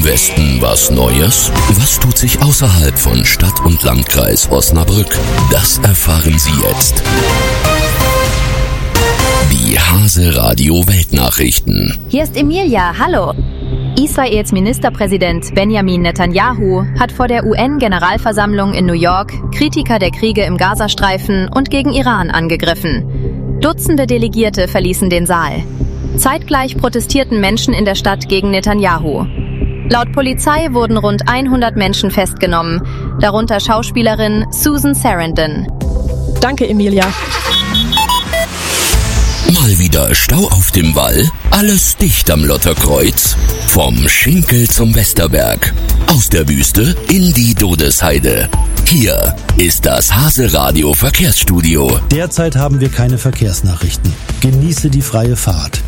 Westen was Neues? Was tut sich außerhalb von Stadt und Landkreis Osnabrück? Das erfahren Sie jetzt. Die Hase Radio Weltnachrichten. Hier ist Emilia, hallo. Israels Ministerpräsident Benjamin Netanyahu hat vor der UN-Generalversammlung in New York Kritiker der Kriege im Gazastreifen und gegen Iran angegriffen. Dutzende Delegierte verließen den Saal. Zeitgleich protestierten Menschen in der Stadt gegen Netanyahu. Laut Polizei wurden rund 100 Menschen festgenommen, darunter Schauspielerin Susan Sarandon. Danke, Emilia. Mal wieder Stau auf dem Wall, alles dicht am Lotterkreuz. Vom Schinkel zum Westerberg, aus der Wüste in die Dodesheide. Hier ist das Hase Radio Verkehrsstudio. Derzeit haben wir keine Verkehrsnachrichten. Genieße die freie Fahrt.